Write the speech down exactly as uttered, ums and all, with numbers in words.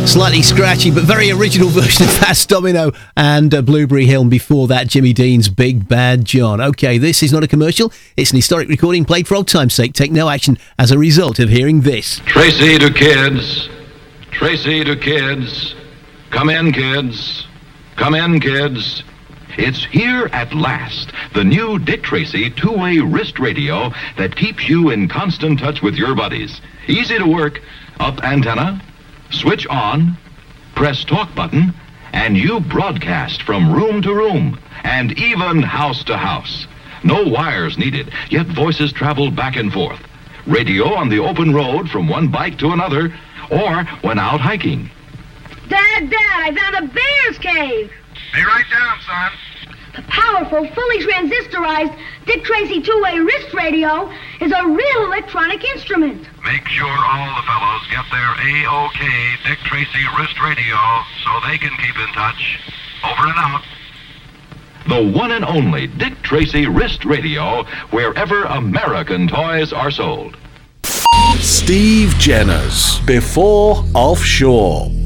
Slightly scratchy, but very original version of Fast Domino and uh, Blueberry Hill, and before that, Jimmy Dean's Big Bad John. Okay, this is not a commercial. It's an historic recording played for old time's sake. Take no action as a result of hearing this. Tracy to kids. Tracy to kids. Come in, kids. Come in, kids. It's here at last, the new Dick Tracy two-way wrist radio that keeps you in constant touch with your buddies. Easy to work. Up antenna, switch on, press talk button, and you broadcast from room to room, and even house to house. No wires needed, yet voices travel back and forth. Radio on the open road from one bike to another, or when out hiking. Dad, Dad, I found a bear's cave. Stay right down, son. The powerful, fully transistorized Dick Tracy two-way wrist radio is a real electronic instrument. Make sure all the fellows get their A O K Dick Tracy wrist radio so they can keep in touch. Over and out. The one and only Dick Tracy wrist radio, wherever American toys are sold. Steve Jenner's Before Offshore.